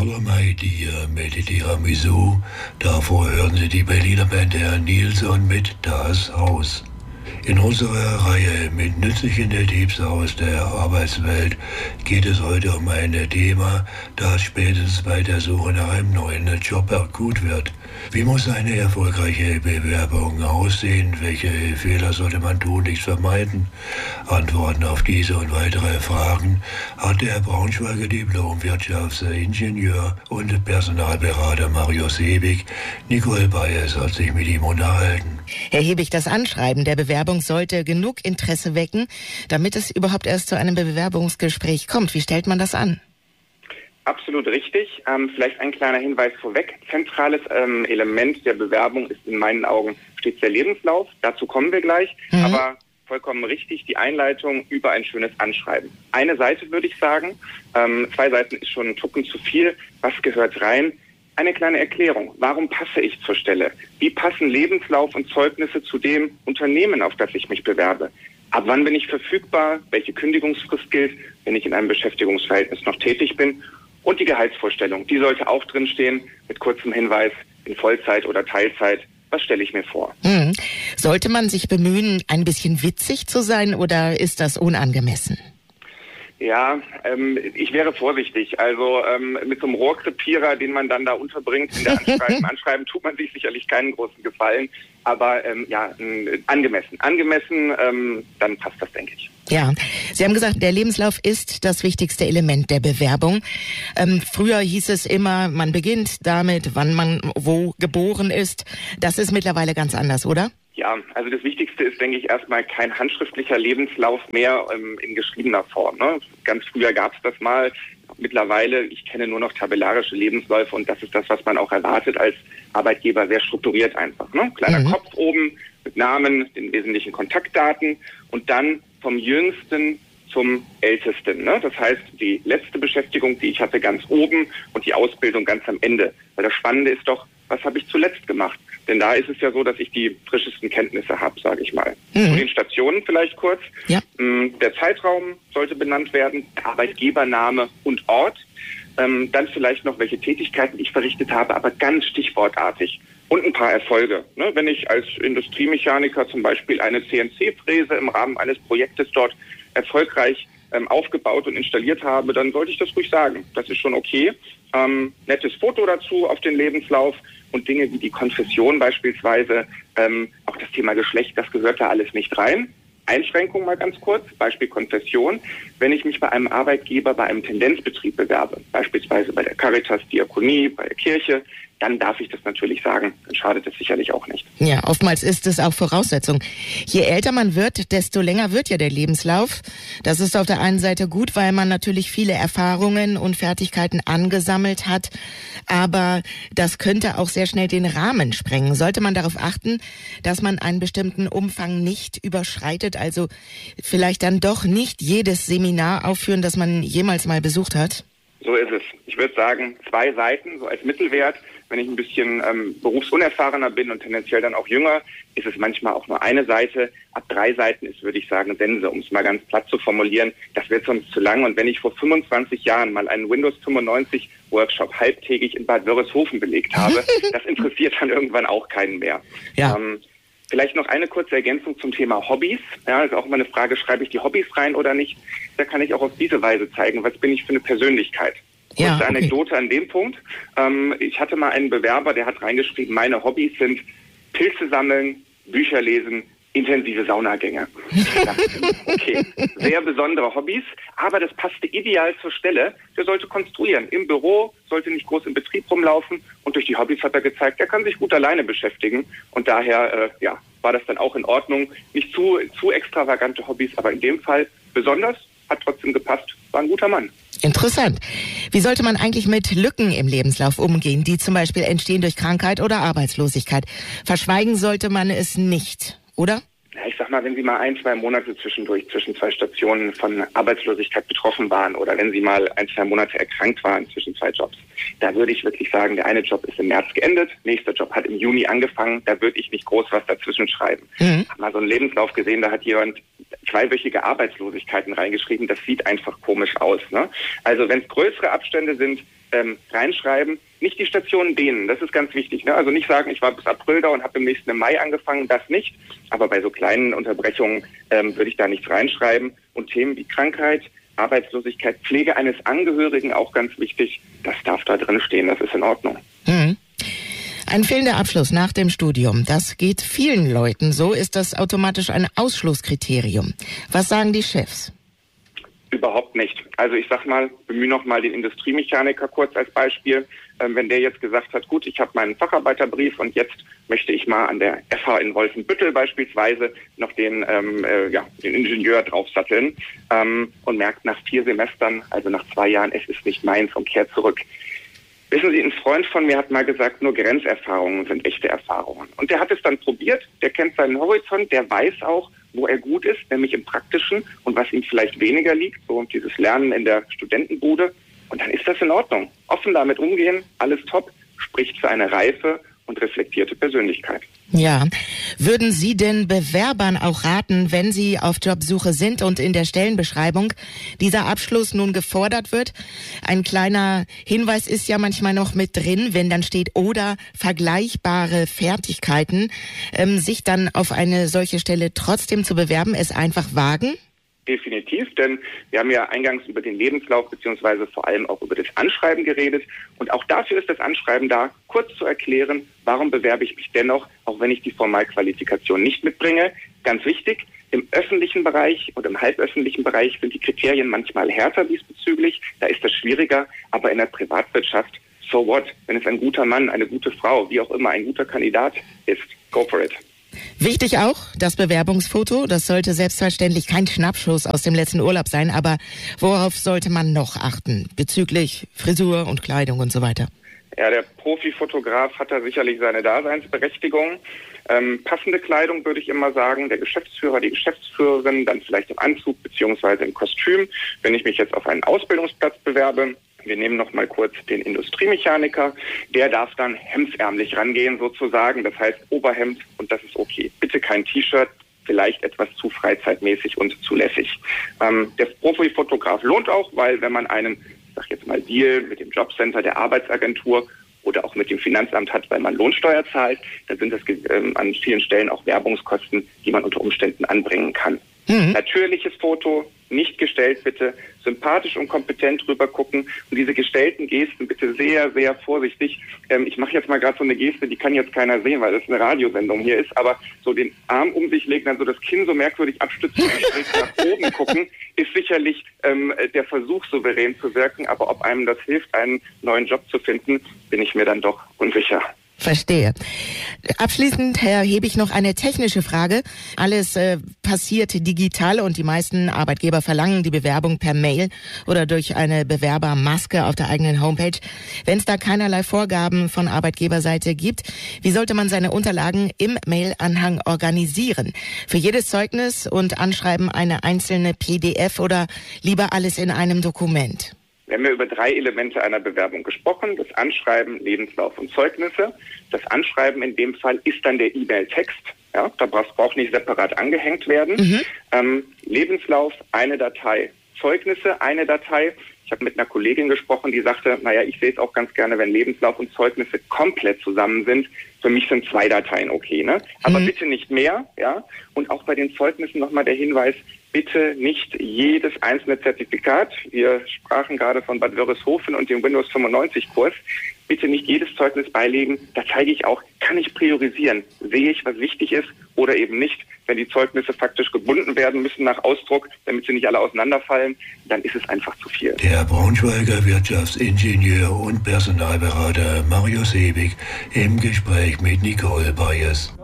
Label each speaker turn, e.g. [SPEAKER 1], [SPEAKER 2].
[SPEAKER 1] Dolomite hier mit Tiramisu. Davor hören Sie die Berliner Band Herr Nilsson mit Das Haus. In unserer Reihe mit nützlichen Tipps aus der Arbeitswelt geht es heute um ein Thema, das spätestens bei der Suche nach einem neuen Job akut wird. Wie muss eine erfolgreiche Bewerbung aussehen? Welche Fehler sollte man tunlichst vermeiden? Antworten auf diese und weitere Fragen hat der Braunschweiger Diplom-Wirtschaftsingenieur und Personalberater Marius Hebig. Nicole Bayes hat sich mit ihm unterhalten.
[SPEAKER 2] Herr Hebig, das Anschreiben der Bewerbung sollte genug Interesse wecken, damit es überhaupt erst zu einem Bewerbungsgespräch kommt. Wie stellt man das an?
[SPEAKER 3] Absolut richtig. Vielleicht ein kleiner Hinweis vorweg. Zentrales Element der Bewerbung ist in meinen Augen stets der Lebenslauf. Dazu kommen wir gleich. Aber vollkommen richtig, die Einleitung über ein schönes Anschreiben. Eine Seite würde ich sagen. 2 Seiten ist schon ein Tucken zu viel. Was gehört rein? Eine kleine Erklärung. Warum passe ich zur Stelle? Wie passen Lebenslauf und Zeugnisse zu dem Unternehmen, auf das ich mich bewerbe? Ab wann bin ich verfügbar? Welche Kündigungsfrist gilt, wenn ich in einem Beschäftigungsverhältnis noch tätig bin? Und die Gehaltsvorstellung, die sollte auch drinstehen, mit kurzem Hinweis in Vollzeit oder Teilzeit. Was stelle ich mir vor?
[SPEAKER 2] Sollte man sich bemühen, ein bisschen witzig zu sein oder ist das unangemessen?
[SPEAKER 3] Ja, ich wäre vorsichtig. Also mit so einem Rohrkrepierer, den man dann da unterbringt in der Anschreiben tut man sich sicherlich keinen großen Gefallen. Aber angemessen. Dann passt das, denke ich.
[SPEAKER 2] Ja, Sie haben gesagt, der Lebenslauf ist das wichtigste Element der Bewerbung. Früher hieß es immer, man beginnt damit, wann man wo geboren ist. Das ist mittlerweile ganz anders, oder?
[SPEAKER 3] Ja, also das Wichtigste ist, denke ich, erstmal kein handschriftlicher Lebenslauf mehr in geschriebener Form. Ne? Ganz früher gab es das mal. Mittlerweile, ich kenne nur noch tabellarische Lebensläufe und das ist das, was man auch erwartet als Arbeitgeber, sehr strukturiert einfach. Ne? Kleiner Kopf oben mit Namen, den wesentlichen Kontaktdaten und dann vom Jüngsten zum Ältesten. Ne? Das heißt, die letzte Beschäftigung, die ich hatte, ganz oben und die Ausbildung ganz am Ende. Weil das Spannende ist doch, was habe ich zuletzt gemacht? Denn da ist es ja so, dass ich die frischesten Kenntnisse habe, sage ich mal. Zu den Stationen vielleicht kurz. Ja. Der Zeitraum sollte benannt werden, der Arbeitgebername und Ort. Dann vielleicht noch, welche Tätigkeiten ich verrichtet habe, aber ganz stichwortartig. Und ein paar Erfolge. Ne? Wenn ich als Industriemechaniker zum Beispiel eine CNC-Fräse im Rahmen eines Projektes dort erfolgreich aufgebaut und installiert habe, dann sollte ich das ruhig sagen. Das ist schon okay. Nettes Foto dazu auf den Lebenslauf und Dinge wie die Konfession beispielsweise, auch das Thema Geschlecht, das gehört da alles nicht rein. Einschränkung mal ganz kurz, Beispiel Konfession. Wenn ich mich bei einem Arbeitgeber, bei einem Tendenzbetrieb bewerbe, beispielsweise bei der Caritas, Diakonie, bei der Kirche, dann darf ich das natürlich sagen. Dann schadet es sicherlich auch nicht.
[SPEAKER 2] Ja, oftmals ist es auch Voraussetzung. Je älter man wird, desto länger wird ja der Lebenslauf. Das ist auf der einen Seite gut, weil man natürlich viele Erfahrungen und Fertigkeiten angesammelt hat. Aber das könnte auch sehr schnell den Rahmen sprengen. Sollte man darauf achten, dass man einen bestimmten Umfang nicht überschreitet? Also vielleicht dann doch nicht jedes Seminar aufführen, das man jemals mal besucht hat?
[SPEAKER 3] So ist es. Ich würde sagen, 2 Seiten, so als Mittelwert. Wenn ich ein bisschen berufsunerfahrener bin und tendenziell dann auch jünger, ist es manchmal auch nur eine Seite. Ab 3 Seiten ist, würde ich sagen, Sense, um es mal ganz platt zu formulieren. Das wird sonst zu lang. Und wenn ich vor 25 Jahren mal einen Windows 95 Workshop halbtägig in Bad Wörishofen belegt habe, das interessiert dann irgendwann auch keinen mehr. Ja. Vielleicht noch eine kurze Ergänzung zum Thema Hobbys. Ja, also auch immer eine Frage, schreibe ich die Hobbys rein oder nicht? Da kann ich auch auf diese Weise zeigen, was bin ich für eine Persönlichkeit.
[SPEAKER 2] Ja,
[SPEAKER 3] kurze Anekdote an dem Punkt. Ich hatte mal einen Bewerber, der hat reingeschrieben, meine Hobbys sind Pilze sammeln, Bücher lesen, intensive Saunagänge. Okay, sehr besondere Hobbys, aber das passte ideal zur Stelle. Der sollte konstruieren. Im Büro, sollte nicht groß im Betrieb rumlaufen und durch die Hobbys hat er gezeigt, er kann sich gut alleine beschäftigen und daher war das dann auch in Ordnung. Nicht zu extravagante Hobbys, aber in dem Fall besonders, hat trotzdem gepasst, war ein guter Mann.
[SPEAKER 2] Interessant. Wie sollte man eigentlich mit Lücken im Lebenslauf umgehen, die zum Beispiel entstehen durch Krankheit oder Arbeitslosigkeit? Verschweigen sollte man es nicht, oder?
[SPEAKER 3] Ja, ich sag mal, wenn Sie mal 1-2 Monate zwischendurch zwischen 2 Stationen von Arbeitslosigkeit betroffen waren oder wenn Sie mal 1-2 Monate erkrankt waren zwischen 2 Jobs, da würde ich wirklich sagen, der eine Job ist im März geendet, nächster Job hat im Juni angefangen, da würde ich nicht groß was dazwischen schreiben. Ich habe mal so einen Lebenslauf gesehen, da hat jemand 2-wöchige Arbeitslosigkeiten reingeschrieben, das sieht einfach komisch aus. Ne? Also wenn es größere Abstände sind, reinschreiben. Nicht die Stationen dehnen, das ist ganz wichtig. Ne? Also nicht sagen, ich war bis April da und habe im nächsten Mai angefangen, das nicht. Aber bei so kleinen Unterbrechungen würde ich da nichts reinschreiben. Und Themen wie Krankheit, Arbeitslosigkeit, Pflege eines Angehörigen, auch ganz wichtig, das darf da drin stehen, das ist in Ordnung.
[SPEAKER 2] Ein fehlender Abschluss nach dem Studium, das geht vielen Leuten so. Ist das automatisch ein Ausschlusskriterium? Was sagen die Chefs?
[SPEAKER 3] Überhaupt nicht. Also ich sag mal, bemühe noch mal den Industriemechaniker kurz als Beispiel. Wenn der jetzt gesagt hat, gut, ich habe meinen Facharbeiterbrief und jetzt möchte ich mal an der FH in Wolfenbüttel beispielsweise noch den Ingenieur draufsatteln und merkt nach 4 Semestern, also nach 2 Jahren, es ist nicht meins und kehrt zurück. Wissen Sie, ein Freund von mir hat mal gesagt, nur Grenzerfahrungen sind echte Erfahrungen. Und der hat es dann probiert, der kennt seinen Horizont, der weiß auch, wo er gut ist, nämlich im Praktischen und was ihm vielleicht weniger liegt, so dieses Lernen in der Studentenbude. Und dann ist das in Ordnung. Offen damit umgehen, alles top, spricht für eine reife und reflektierte Persönlichkeit.
[SPEAKER 2] Ja. Würden Sie denn Bewerbern auch raten, wenn sie auf Jobsuche sind und in der Stellenbeschreibung dieser Abschluss nun gefordert wird? Ein kleiner Hinweis ist ja manchmal noch mit drin, wenn dann steht oder vergleichbare Fertigkeiten, sich dann auf eine solche Stelle trotzdem zu bewerben, es einfach wagen?
[SPEAKER 3] Definitiv, denn wir haben ja eingangs über den Lebenslauf beziehungsweise vor allem auch über das Anschreiben geredet. Und auch dafür ist das Anschreiben da, kurz zu erklären, warum bewerbe ich mich dennoch, auch wenn ich die Formalqualifikation nicht mitbringe. Ganz wichtig, im öffentlichen Bereich oder im halböffentlichen Bereich sind die Kriterien manchmal härter diesbezüglich. Da ist das schwieriger, aber in der Privatwirtschaft, so what? Wenn es ein guter Mann, eine gute Frau, wie auch immer ein guter Kandidat ist, go for it.
[SPEAKER 2] Wichtig auch, das Bewerbungsfoto, das sollte selbstverständlich kein Schnappschuss aus dem letzten Urlaub sein, aber worauf sollte man noch achten bezüglich Frisur und Kleidung und so weiter?
[SPEAKER 3] Ja, der Profifotograf hat da sicherlich seine Daseinsberechtigung. Passende Kleidung würde ich immer sagen, der Geschäftsführer, die Geschäftsführerin, dann vielleicht im Anzug beziehungsweise im Kostüm. Wenn ich mich jetzt auf einen Ausbildungsplatz bewerbe, wir nehmen noch mal kurz den Industriemechaniker, der darf dann hemdsärmlich rangehen sozusagen, das heißt Oberhemd und das ist okay. Bitte kein T-Shirt, vielleicht etwas zu freizeitmäßig und zu lässig. Der Profifotograf lohnt auch, weil wenn man einen, ich sag jetzt mal, Deal mit dem Jobcenter, der Arbeitsagentur oder auch mit dem Finanzamt hat, weil man Lohnsteuer zahlt, dann sind das an vielen Stellen auch Werbungskosten, die man unter Umständen anbringen kann. Natürliches Foto, nicht gestellt bitte, sympathisch und kompetent rüber gucken und diese gestellten Gesten bitte sehr, sehr vorsichtig. Ich mache jetzt mal gerade so eine Geste, die kann jetzt keiner sehen, weil das eine Radiosendung hier ist, aber so den Arm um sich legen, dann so das Kinn so merkwürdig abstützen und schräg nach oben gucken, ist sicherlich der Versuch, souverän zu wirken, aber ob einem das hilft, einen neuen Job zu finden, bin ich mir dann doch unsicher.
[SPEAKER 2] Verstehe. Abschließend erhebe ich noch eine technische Frage. Alles passiert digital und die meisten Arbeitgeber verlangen die Bewerbung per Mail oder durch eine Bewerbermaske auf der eigenen Homepage. Wenn es da keinerlei Vorgaben von Arbeitgeberseite gibt, wie sollte man seine Unterlagen im Mailanhang organisieren? Für jedes Zeugnis und Anschreiben eine einzelne PDF oder lieber alles in einem Dokument?
[SPEAKER 3] Wir haben ja über 3 Elemente einer Bewerbung gesprochen, das Anschreiben, Lebenslauf und Zeugnisse. Das Anschreiben in dem Fall ist dann der E-Mail-Text, ja, da braucht nicht separat angehängt werden. Lebenslauf, eine Datei, Zeugnisse, eine Datei. Ich habe mit einer Kollegin gesprochen, die sagte, naja, ich sehe es auch ganz gerne, wenn Lebenslauf und Zeugnisse komplett zusammen sind. Für mich sind 2 Dateien okay, ne? Aber bitte nicht mehr, ja. Und auch bei den Zeugnissen nochmal der Hinweis, bitte nicht jedes einzelne Zertifikat. Wir sprachen gerade von Bad Wörishofen und dem Windows 95 Kurs. Bitte nicht jedes Zeugnis beilegen. Da zeige ich auch, kann ich priorisieren? Sehe ich, was wichtig ist oder eben nicht? Wenn die Zeugnisse faktisch gebunden werden müssen nach Ausdruck, damit sie nicht alle auseinanderfallen, dann ist es einfach zu viel.
[SPEAKER 1] Der Braunschweiger Wirtschaftsingenieur und Personalberater Mario Sebig im Gespräch mit Nicole Bayers.